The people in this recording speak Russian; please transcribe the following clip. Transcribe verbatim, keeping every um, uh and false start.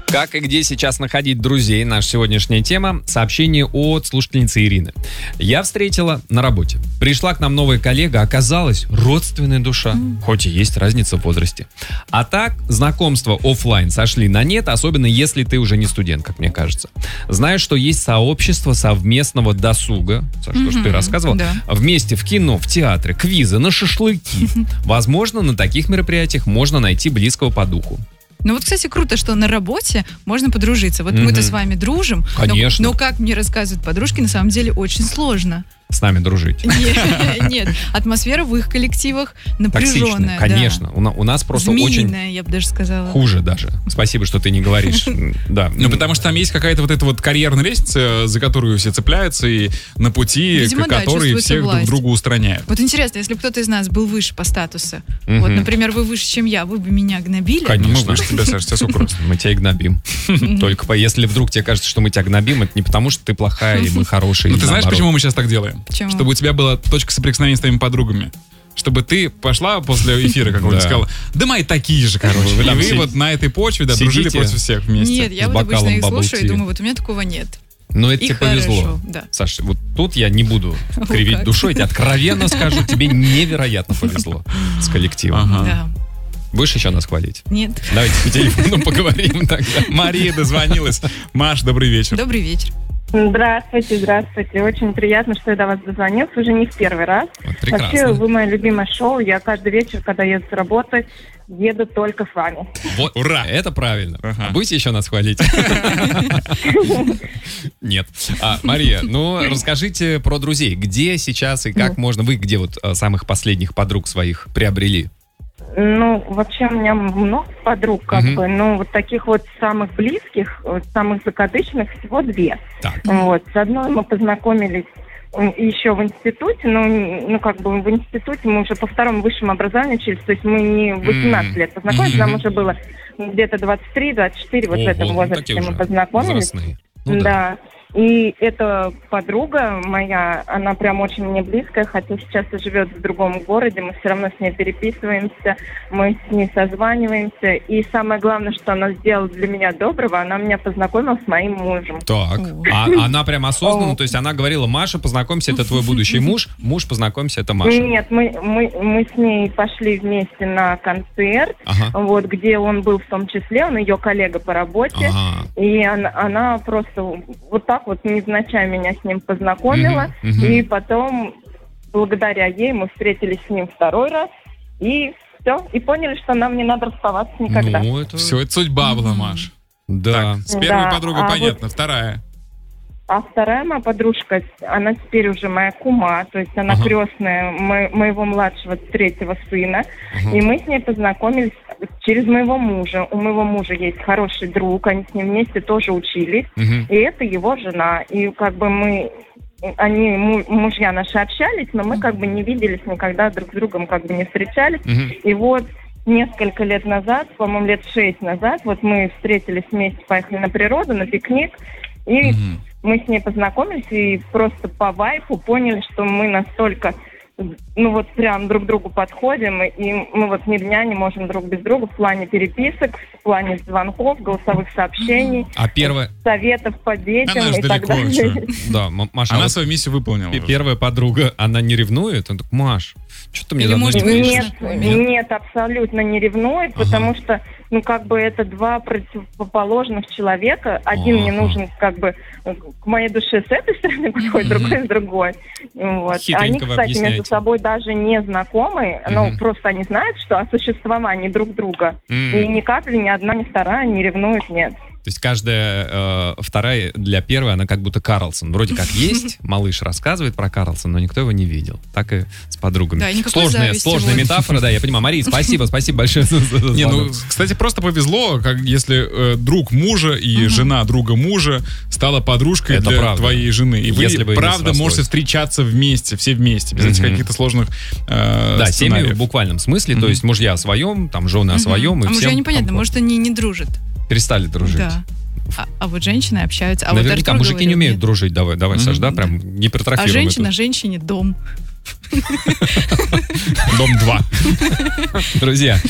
Как и где сейчас находить друзей? Наша сегодняшняя тема. Сообщение от слушательницы Ирины. Я встретила на работе. Пришла к нам новая коллега, оказалась родственная душа. Mm. Хоть и есть разница в возрасте. А так, знакомства офлайн сошли на нет, особенно если ты уже не студент, как мне кажется. Знаю, что есть сообщество совместного досуга. Саша, mm-hmm. что ты рассказывал. Да. Вместе в кино, в театре, квизы, на шашлыки. Возможно, на таких мероприятиях можно найти близкого по духу. Ну вот, кстати, круто, что на работе можно подружиться. Вот mm-hmm. мы-то с вами дружим. Конечно. Но, но как мне рассказывают подружки, на самом деле очень сложно. С нами дружить. Нет, нет, атмосфера в их коллективах напряженная. Токсичная, конечно. Да. У, у нас просто Змеиная, очень... я бы даже сказала. Хуже даже. Спасибо, что ты не говоришь. Да. Ну, потому что там есть какая-то вот эта вот карьерная лестница, за которую все цепляются, и на пути, Видимо, да, которые всех власть. друг друга устраняют. Вот интересно, если бы кто-то из нас был выше по статусу, Мгм. вот, например, вы выше, чем я, вы бы меня гнобили? Конечно. Ну, мы выше тебя, Саша, все просто. Мы тебя и гнобим. Только по- если вдруг тебе кажется, что мы тебя гнобим, это не потому, что ты плохая, и мы хорошие. Ну, и ты знаешь, наоборот. почему мы сейчас так делаем? Почему? Чтобы у тебя была точка соприкосновения с твоими подругами. Чтобы ты пошла после эфира какого-нибудь и Да. сказала, да мои такие же, короче. Вы И там вы сидите- вот на этой почве, да, дружили сидите. против всех вместе. Нет, я с вот обычно бокалом их слушаю bubble и tea. думаю, вот у меня такого нет. Но это И тебе повезло. хорошо, да. Саша, вот тут я не буду кривить как? душой, я тебе откровенно скажу, тебе невероятно повезло с коллективом. Ага. Да. Будешь еще нас хвалить? Нет. Давайте по телефону поговорим тогда. Мария дозвонилась. Маш, добрый вечер. Добрый вечер. Здравствуйте, здравствуйте. Очень приятно, что я до вас дозвонилась уже не в первый раз. Вот прекрасно. Вообще, вы мое любимое шоу. Я каждый вечер, когда еду с работы, еду только с вами. Вот, ура! Это правильно. Ага. А будете еще нас хвалить? Нет. А, Мария, ну расскажите про друзей. Где сейчас и как можно... Вы где вот а, самых последних подруг своих приобрели? Ну, вообще, у меня много подруг, как Мгм. бы, но вот таких вот самых близких, вот самых закадычных всего две. Так. Вот. С одной мы познакомились м, еще в институте, ну, ну, как бы в институте мы уже по второму высшему образованию учились, то есть мы не в восемнадцать лет познакомились, Мгм. нам уже было где-то двадцать три двадцать четыре, вот в Ого, этом ну, возрасте такие мы уже познакомились. возрастные. Ну да. да. И эта подруга моя, она прям очень мне близкая, хотя сейчас и живет в другом городе, мы все равно с ней переписываемся, мы с ней созваниваемся. И самое главное, что она сделала для меня доброго, она меня познакомила с моим мужем. Так. А она прям осознанно, то есть она говорила: Маша, познакомься, это твой будущий муж. Муж, познакомься, это Маша. Нет, мы, мы, мы с ней пошли вместе на концерт, Ага. вот, где он был в том числе, он ее коллега по работе. Ага. И она, она просто вот так вот невзначай меня с ним познакомила. Мгм, мгм. И потом, благодаря ей, мы встретились с ним второй раз. И все. И поняли, что нам не надо расставаться никогда. Ну, это... Все, это судьба была, Маш. Да. Так, с первой Да, подругой а понятно, вторая. А вторая моя подружка, она теперь уже моя кума, то есть она Ага. крестная мо- моего младшего третьего сына. Ага. И мы с ней познакомились через моего мужа. У моего мужа есть хороший друг, они с ним вместе тоже учились. Мгм. И это его жена. И как бы мы, они, му- мужья наши общались, но мы как бы не виделись никогда, друг с другом как бы не встречались. Мгм. И вот несколько лет назад, по-моему, лет шесть назад, вот мы встретились вместе, поехали на природу, на пикник. И Мгм. мы с ней познакомились и просто по вайфу поняли, что мы настолько, ну вот прям друг другу подходим, и мы вот ни дня не можем друг без друга в плане переписок, в плане звонков, голосовых сообщений, А первая... советов по детям Она ж и так далеко далее. еще. Да, М- Маша, а Она вот свою миссию выполнила. пе- уже. первая подруга, она не ревнует? Он такой: Маш, что ты мне Или, давно может, не вы пишешь? Нет, знакомы? нет, абсолютно не ревнует, Ага. потому что, ну, как бы это два противоположных человека. Один мне Ага. нужен, как бы, к моей душе с этой стороны подходит, Мгм. другой с другой. Вот. Хитренько Они, вы кстати, объясняете. между собой даже не знакомы, но Мгм. просто они знают, что о существовании друг друга. М. И ни капли ни одна, ни вторая не ревнует, нет. То есть каждая э, вторая для первой, она как будто Карлсон. Вроде как есть, малыш рассказывает про Карлсона, но никто его не видел. Так и с подругами. Да, и никакой Сложная, зависти сложная вот. метафора, да, я понимаю. Мария, спасибо, спасибо большое за за Не, ну, звонок. кстати, просто повезло, как если э, друг мужа и жена друга мужа стала подружкой Это для правда. твоей жены. И Если бы вы, не правда, срослось. можете встречаться вместе, все вместе, без этих Мгм. каких-то сложных э, Да, семьи сценариев. в буквальном смысле, то Мгм. есть мужья о своем, там жены о своем. И А мужья всем непонятно, комфортно. может, они не дружат. Перестали дружить. Да. А, а вот женщины общаются. А вот Наверняка Артур мужики говорил, не умеют нет. дружить. Давай, давай, Мгм. Саш, да, прям гипертрофируем А женщина, эту. женщине дом. Дом два. Друзья,